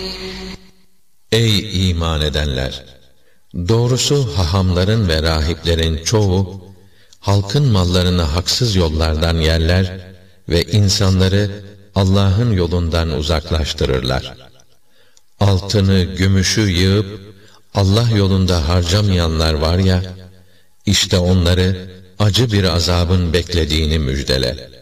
Ey iman edenler! Doğrusu hahamların ve rahiplerin çoğu, halkın mallarını haksız yollardan yerler ve insanları Allah'ın yolundan uzaklaştırırlar. Altını, gümüşü yığıp Allah yolunda harcamayanlar var ya, işte onları acı bir azabın beklediğini müjdele.